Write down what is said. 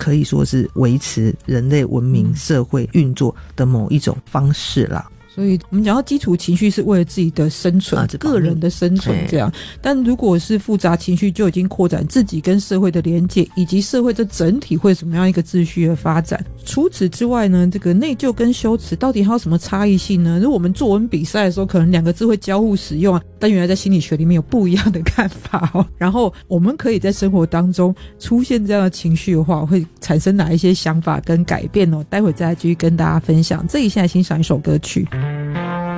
可以说是维持人类文明社会运作的某一种方式啦。 所以我们讲到基础情绪是为了自己的生存，个人的生存这样，但如果是复杂情绪就已经扩展自己跟社会的连结，以及社会的整体会什么样一个秩序的发展。除此之外呢，这个内疚跟羞耻到底还有什么差异性呢？如果我们作文比赛的时候可能两个字会交互使用啊，但原来在心理学里面有不一样的看法哦。然后我们可以在生活当中出现这样的情绪的话，会产生哪一些想法跟改变哦？待会再来继续跟大家分享。这一下来欣赏一首歌曲。